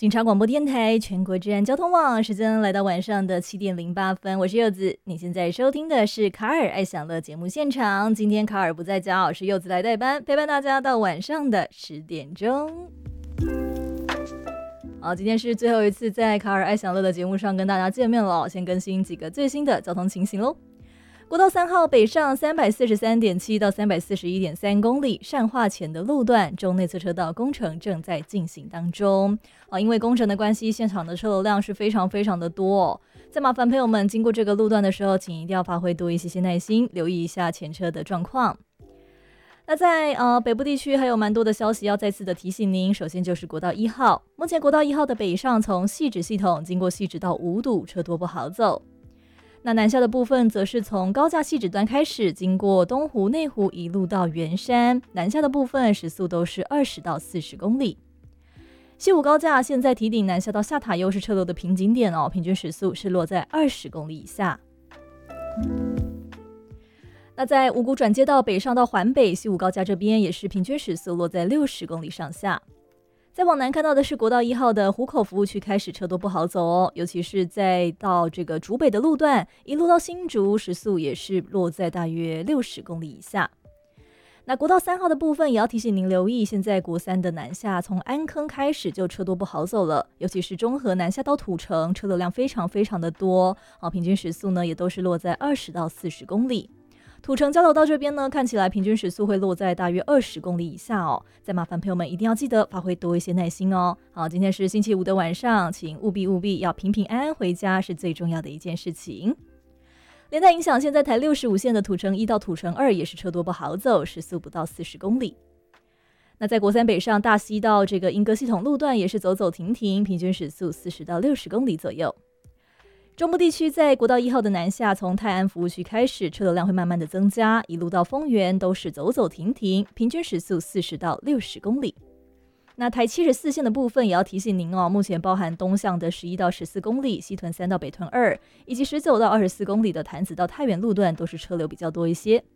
警察广播电台全国治安交通网，时间来到晚上的7:08，我是柚子。你现在收听的是卡尔爱享乐节目现场。今天卡尔不在家，是柚子来代班，陪伴大家到晚上的10点钟。好，今天是最后一次在卡尔爱享乐的节目上跟大家见面了，先更新几个最新的交通情形咯。国道3号北上 343.7 到 341.3 公里善化前的路段中内侧车道工程正在进行当中。因为工程的关系，现场的车流量是非常非常的多再麻烦朋友们经过这个路段的时候，请一定要发挥多一些耐心，留意一下前车的状况。那在北部地区还有蛮多的消息要再次的提醒您。首先就是国道1号，目前国道1号的北上从汐止系统经过汐止到五堵，车多不好走。那南下的部分则是从高架汐止端开始，经过东湖、内湖一路到圆山，南下的部分时速都是20到40公里。西武高架现在提顶南下到下塔又是车流的瓶颈点平均时速是落在20公里以下。那在五股转接道北上到环北，西武高架这边也是平均时速落在60公里上下。再往南看到的是国道1号的湖口服务区开始车多不好走尤其是在到这个竹北的路段，一路到新竹时速也是落在大约60公里以下。那国道3号的部分也要提醒您留意，现在国3的南下从安坑开始就车多不好走了，尤其是中和南下到土城，车流量非常非常的多平均时速呢也都是落在20到40公里。土城交流道这边呢，看起来平均时速会落在大约20公里以下再麻烦朋友们一定要记得发挥多一些耐心好，今天是星期五的晚上，请务必要平平安安回家，是最重要的一件事情。连带影响，现在台65线的土城1到土城2也是车多不好走，时速不到40公里。那在国3北上大溪到这个莺歌系统路段也是走走停停，平均时速40到60公里左右。中部地区在国道1号的南下，从泰安服务区开始，车流量会慢慢的增加，一路到丰原都是走走停停，平均时速40到60公里。那台74线的部分也要提醒您目前包含东向的11到14公里，西屯3到北屯2，以及19到24公里的潭子到太原路段都是车流比较多一些，